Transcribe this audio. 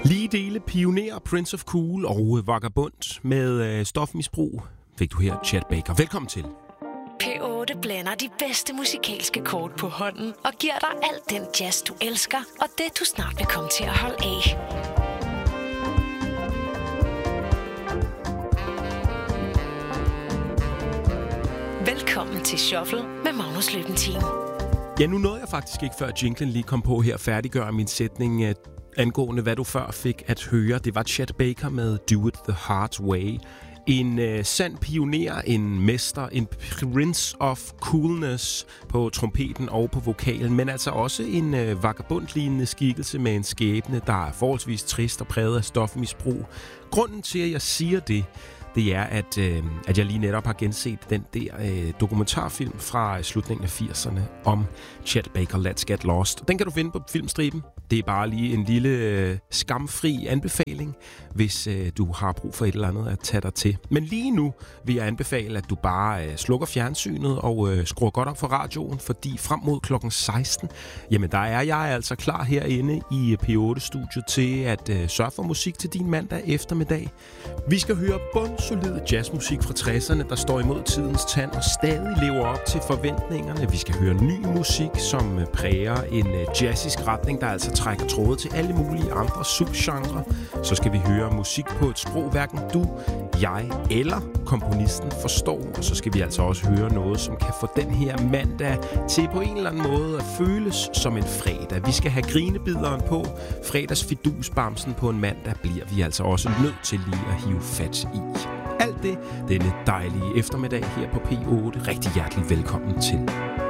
Lige dele pioner, Prince of Cool og vagabond med stofmisbrug fik du her Chet Baker. Velkommen til. P8 blander de bedste musikalske kort på hånden og giver dig alt den jazz, du elsker, og det, du snart vil komme til at holde af. Velkommen til Shuffle med Magnus Løbentin. Ja, nu nåede jeg faktisk ikke, før jinglen lige kom på her, færdiggør min sætning angående, hvad du før fik at høre. Det var Chet Baker med Do It The Hard Way. En sand pioner, en mester, en prince of coolness på trompeten og på vokalen, men altså også en vagabundlignende skikkelse med en skæbne, der er forholdsvis trist og præget af stofmisbrug. Grunden til, at jeg siger det er, at jeg lige netop har genset den der dokumentarfilm fra slutningen af 80'erne om Chet Baker, Let's Get Lost. Den kan du finde på Filmstriben. Det er bare lige en lille skamfri anbefaling, hvis du har brug for et eller andet at tage dig til. Men lige nu vil jeg anbefale, at du bare slukker fjernsynet og skruer godt op for radioen, fordi frem mod klokken 16, jamen der er jeg altså klar herinde i P8-studiet til at sørge for musik til din mandag eftermiddag. Vi skal høre bundsolid jazzmusik fra 60'erne, der står imod tidens tand og stadig lever op til forventningerne. Vi skal høre ny musik, som præger en jazzisk retning, der altså trækker tråde til alle mulige andre subgenre. Så skal vi høre musik på et sprog, hverken du, jeg eller komponisten forstår. Og så skal vi altså også høre noget, som kan få den her mandag til på en eller anden måde at føles som en fredag. Vi skal have grinebideren på. Fredagsfidusbamsen på en mandag bliver vi altså også nødt til lige at hive fat i. Alt det denne dejlige eftermiddag her på P8. Rigtig hjertelig velkommen til.